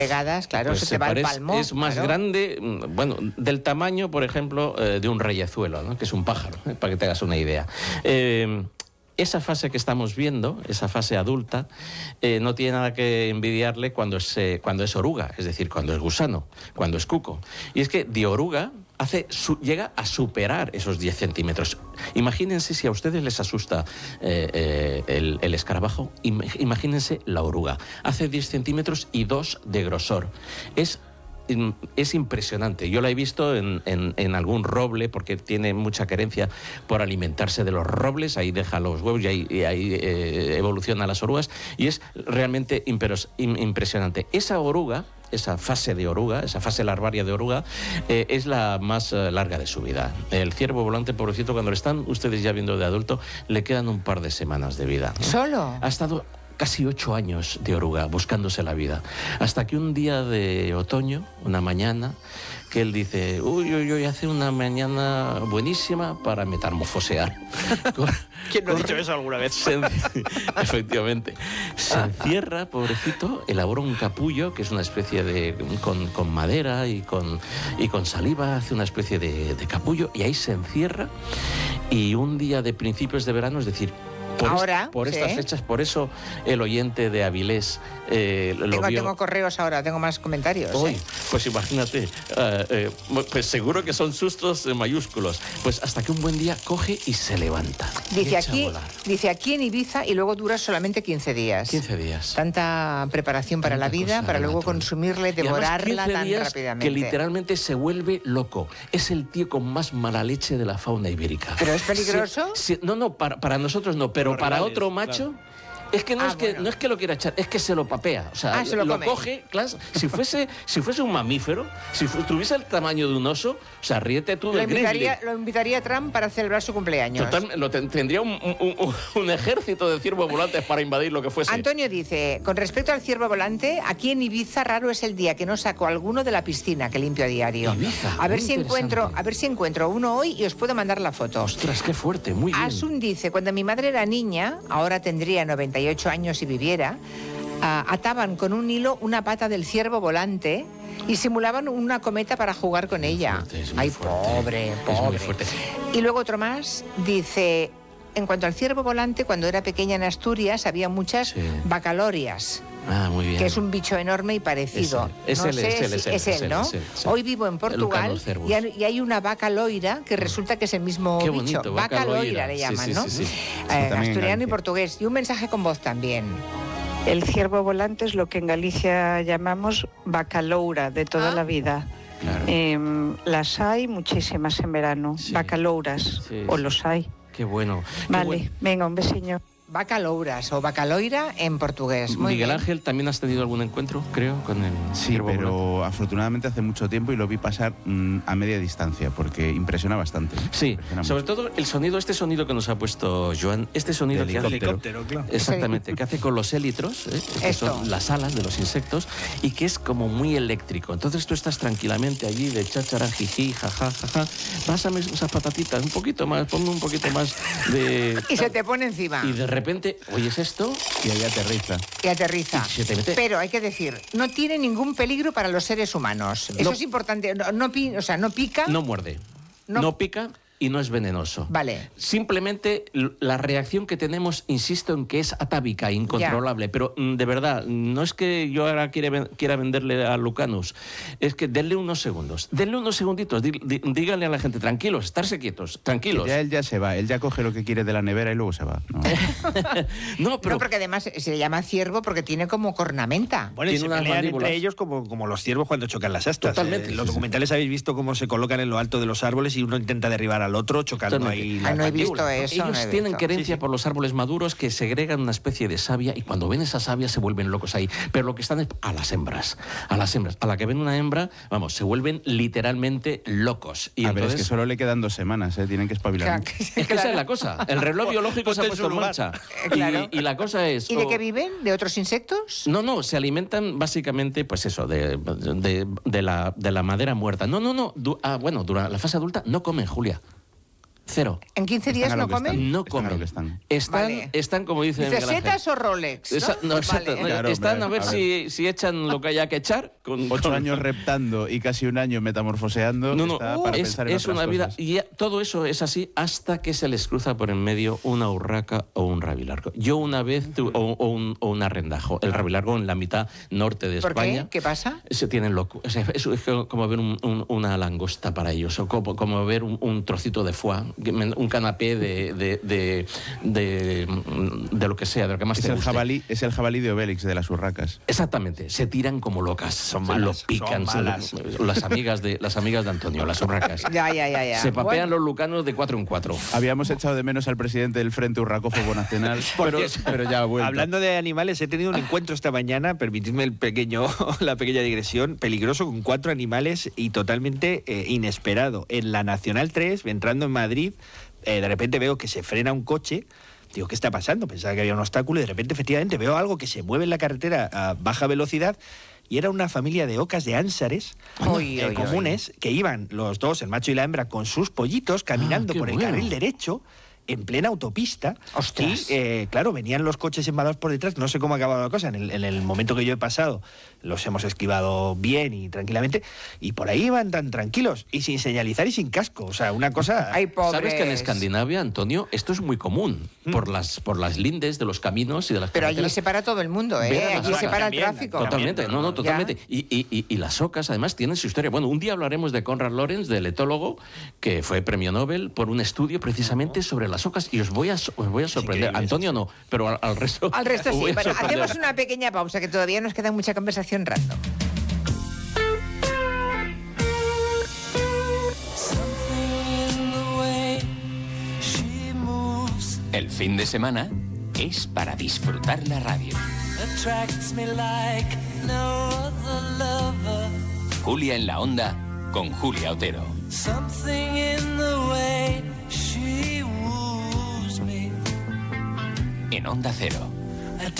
Pegadas, claro, Pues se te va el palmo. Es más grande, bueno, del tamaño, por ejemplo, de un reyezuelo, ¿no? Que es un pájaro, para que te hagas una idea. Esa fase que estamos viendo, esa fase adulta, no tiene nada que envidiarle cuando es oruga, es decir, cuando es gusano, cuando es cuco. Y es que de oruga llega a superar esos 10 centímetros. Imagínense si a ustedes les asusta el escarabajo, imagínense la oruga. Hace 10 centímetros y 2 de grosor. Es impresionante. Yo la he visto en algún roble, porque tiene mucha querencia por alimentarse de los robles, ahí deja los huevos y ahí evoluciona las orugas, y es realmente impresionante. Esa oruga, esa fase de oruga, esa fase larvaria de oruga, es la más larga de su vida. El ciervo volante, pobrecito, cuando lo están ustedes ya viendo de adulto, le quedan un par de semanas de vida, ¿no? ¿Solo? Ha estado casi 8 años de oruga buscándose la vida, hasta que un día de otoño, una mañana, que él dice, uy, hace una mañana buenísima para metamorfosear. ¿Quién no ha dicho eso alguna vez? Efectivamente. Se encierra, pobrecito, elabora un capullo, que es una especie de... con madera y con saliva, hace una especie de capullo, y ahí se encierra, y un día de principios de verano, es decir, por estas fechas, por eso el oyente de Avilés lo vio. Tengo correos ahora, tengo más comentarios. Hoy, pues imagínate, pues seguro que son sustos mayúsculos. Pues hasta que un buen día coge y se levanta. Dice aquí en Ibiza, y luego dura solamente 15 días. 15 días. Tanta preparación para la vida, para luego consumirle, devorarla tan rápidamente. Que literalmente se vuelve loco. Es el tío con más mala leche de la fauna ibérica. ¿Pero es peligroso? No, para nosotros no, pero para otro macho... Claro. Es que no es que lo quiera echar, es que se lo papea. O sea, lo coge, claro, si fuese un mamífero, si tuviese el tamaño de un oso, o sea, ríete tú del grizzly. Lo invitaría a Trump para celebrar su cumpleaños. Tendría un ejército de ciervos volantes para invadir lo que fuese. Antonio dice, con respecto al ciervo volante, aquí en Ibiza raro es el día que no saco alguno de la piscina que limpio a diario. Ibiza, a ver si encuentro uno hoy y os puedo mandar la foto. Ostras, qué fuerte, muy bien. Asun dice, cuando mi madre era niña, ahora tendría 98 años si viviera, ataban con un hilo una pata del ciervo volante y simulaban una cometa para jugar con ella. Ay, pobre. Y luego otro más dice, en cuanto al ciervo volante, cuando era pequeña en Asturias había muchas bacalorias. Muy bien. Que es un bicho enorme y parecido. Es él, ¿no? Sí. Hoy vivo en Portugal y hay una vaca loira que resulta que es el mismo bicho. Vaca loira le llaman, ¿no? Sí. Asturiano y portugués. Y un mensaje con voz también. El ciervo volante es lo que en Galicia llamamos vaca loura de toda la vida. Claro. Las hay muchísimas en verano, vacalouras, o los hay. Qué bueno. Vale, venga, un besiño. Bacalouras o bacaloira en portugués. Miguel Ángel, ¿también has tenido algún encuentro, creo, con el ciervo volante? Pero afortunadamente hace mucho tiempo y lo vi pasar a media distancia, porque impresiona bastante. Sí, sobre todo el sonido, este sonido que nos ha puesto Joan, este sonido de helicóptero, claro. Exactamente, que hace con los élitros, que son las alas de los insectos, y que es como muy eléctrico. Entonces tú estás tranquilamente allí de cháchara, jiji, jaja, pásame esas patatitas, un poquito más, ponme un poquito más de... Y se te pone encima. Y de repente, oyes esto y ahí aterriza. Y se te mete. Pero hay que decir, no tiene ningún peligro para los seres humanos. Eso es importante. No pica. No muerde. No pica y no es venenoso. Vale. Simplemente la reacción que tenemos, insisto en que es atávica, incontrolable, pero de verdad, no es que yo ahora quiera venderle a Lucanus, es que denle unos segundos, denle unos segunditos, díganle a la gente, tranquilos, estarse quietos, tranquilos. Ya él ya se va, él ya coge lo que quiere de la nevera y luego se va. No, porque además se le llama ciervo porque tiene como cornamenta. Bueno, y se pelean entre ellos como los ciervos cuando chocan las astas. Totalmente. Los documentales habéis visto cómo se colocan en lo alto de los árboles y uno intenta derribar al otro chocando ahí. No he visto eso. Ellos tienen querencia por los árboles maduros que segregan una especie de savia y cuando ven esa savia se vuelven locos ahí. Pero lo que están es a las hembras. A la que ven una hembra, vamos, se vuelven literalmente locos. Y entonces, es que solo le quedan 2 semanas, tienen que espabilar. Es que esa es la cosa. El reloj biológico se ha puesto en marcha. Y la cosa es... ¿Y de qué viven? ¿De otros insectos? No, se alimentan básicamente, pues eso, de la madera muerta. Bueno, durante la fase adulta no comen, Julia. Cero. ¿En 15 días no comen? No Están a lo comen. que están. Están como dice Dice, Miguel Ángel. ¿setas o Rolex? No, exacto, Vale. no, Claro, están hombre, a ver a si echan lo que haya que echar. Con 8 años reptando y casi un año metamorfoseando. No, está para pensar en es otras una vida. cosas. Y todo eso es así hasta que se les cruza por en medio una urraca o un rabilargo. Yo una vez, o un arrendajo. El rabilargo en la mitad norte de ¿Por España. qué? ¿Qué pasa? Se tienen loco. Eso es como ver una langosta para ellos, o como ver un trocito de foie, un canapé de lo que sea, de lo que más Es te el guste. jabalí de Obélix de las urracas. Exactamente, se tiran como locas, Son malas, lo pican, son malas. las amigas de Antonio, las urracas. Ya. Se papean Bueno, los lucanos de 4 en 4. Habíamos echado de menos al presidente del Frente Urracófobo Nacional, pero ya ha vuelto. Hablando de animales, he tenido un encuentro esta mañana, permitidme la pequeña digresión, peligroso, con 4 animales y totalmente inesperado. En la Nacional 3, entrando en Madrid, de repente veo que se frena un coche. Digo, ¿qué está pasando? Pensaba que había un obstáculo y de repente, efectivamente, veo algo que se mueve en la carretera a baja velocidad y era una familia de ocas de ánsares comunes que iban los dos, el macho y la hembra, con sus pollitos caminando qué por el bueno. carril derecho en plena autopista. ¡Ostras! Y, claro, venían los coches embalados por detrás. No sé cómo ha acabado la cosa. En el momento que yo he pasado, los hemos esquivado bien y tranquilamente. Y por ahí iban tan tranquilos y sin señalizar y sin casco. O sea, una cosa... Ay, pobres. ¿Sabes que en Escandinavia, Antonio, esto es muy común? Por las lindes de los caminos y de las Pero allí carreteras. se para todo el mundo, ¿eh? Vean las Allí se vacas para el también, tráfico. Totalmente, También, totalmente. Y las ocas, además, tienen su historia. Bueno, un día hablaremos de Konrad Lorenz, del etólogo, que fue premio Nobel por un estudio precisamente sobre las ocas. Y os voy a sorprender. increíble, Antonio no, pero al resto. Al resto os sí. voy a Bueno, sorprender. hacemos una pequeña pausa, que todavía nos queda mucha conversación random. El fin de semana es para disfrutar la radio. Julia en la Onda con Julia Otero. En Onda Cero.